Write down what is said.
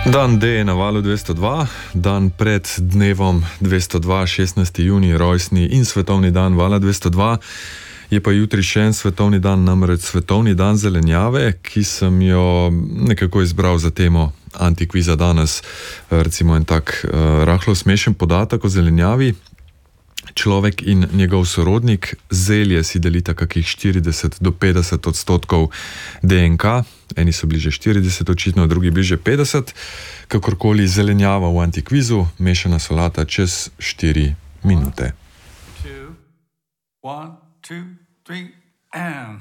Dan D je na valu 202, dan pred dnevom 202, 16. junij, rojstni in svetovni dan vala 202. Je pa jutri še en svetovni dan, namreč svetovni dan zelenjave, ki sem jo nekako izbral za temo antikviza danes. Recimo en tak rahlo smešen podatek o zelenjavi. Človek in njegov sorodnik zelje si delita kakih 40 do 50% DNK. Eni so bliže 40 očitno, drugi bliže 50. Kakorkoli, zelenjava v antikvizu, mešana solata čez 4 minute. 1, 2, 3, and...